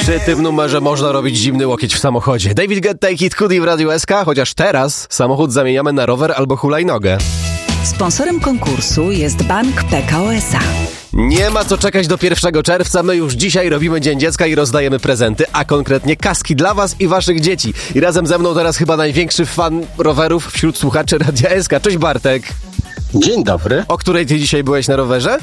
Przy tym numerze można robić zimny łokieć w samochodzie. David Guetta i Kid Cudi w Radiu SK, chociaż teraz samochód zamieniamy na rower albo hulajnogę. Sponsorem konkursu jest Bank Pekao S.A. Nie ma co czekać do 1 czerwca, my już dzisiaj robimy Dzień Dziecka i rozdajemy prezenty, a konkretnie kaski dla was i waszych dzieci. I razem ze mną teraz chyba największy fan rowerów wśród słuchaczy Radia SK. Cześć Bartek. Dzień dobry. O której ty dzisiaj byłeś na rowerze?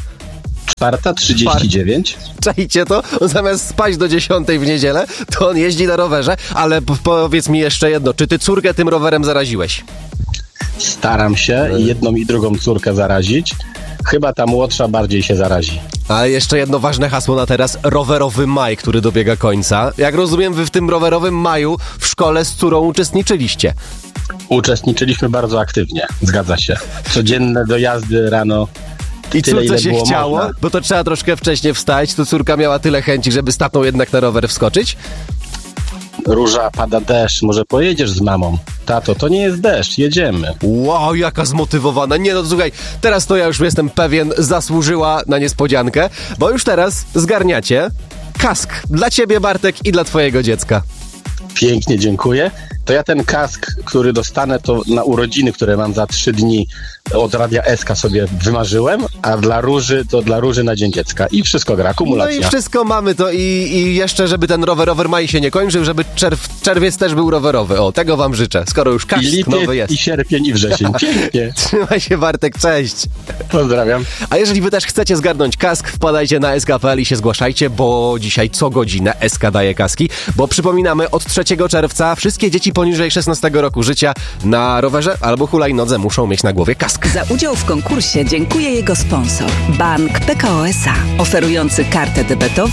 4:39. Czajcie to? On zamiast spać do 10 w niedzielę, to on jeździ na rowerze. Ale powiedz mi jeszcze jedno, czy ty córkę tym rowerem zaraziłeś? Staram się jedną i drugą córkę zarazić. Chyba ta młodsza bardziej się zarazi. A jeszcze jedno ważne hasło na teraz. Rowerowy maj, który dobiega końca. Jak rozumiem, wy w tym rowerowym maju w szkole z córą uczestniczyliście. Uczestniczyliśmy bardzo aktywnie, zgadza się. Codzienne dojazdy rano. I tyle, córce ile się było chciało, można. bo to trzeba troszkę wcześniej wstać. To córka miała tyle chęci, żeby z tatą jednak na rower wskoczyć. Róża, pada deszcz, może pojedziesz z mamą? Tato, to nie jest deszcz, jedziemy. Wow, jaka zmotywowana. Nie no, słuchaj, teraz to ja już jestem pewien, zasłużyła na niespodziankę, bo już teraz zgarniacie kask dla ciebie, Bartek, i dla twojego dziecka. Pięknie, dziękuję. To ja ten kask, który dostanę, to na urodziny, które mam za 3 dni od Radia SK sobie wymarzyłem, a dla Róży, to dla Róży na Dzień Dziecka. I wszystko gra, No akumulacja. i wszystko mamy to i jeszcze, żeby ten rower maj się nie kończył, żeby czerwiec też był rowerowy. O, tego wam życzę, skoro już kask I lipiec, nowy jest. i sierpień, i wrzesień. Pięknie. Trzymaj się, Bartek, cześć. Pozdrawiam. A jeżeli wy też chcecie zgarnąć kask, wpadajcie na sk.pl i się zgłaszajcie, bo dzisiaj co godzinę SK daje kaski, bo przypominamy, od 3 czerwca wszystkie dzieci poniżej 16 roku życia na rowerze albo hulajnodze muszą mieć na głowie kask. Za udział w konkursie dziękuję jego sponsor. Bank Pekao S.A. Oferujący kartę debetową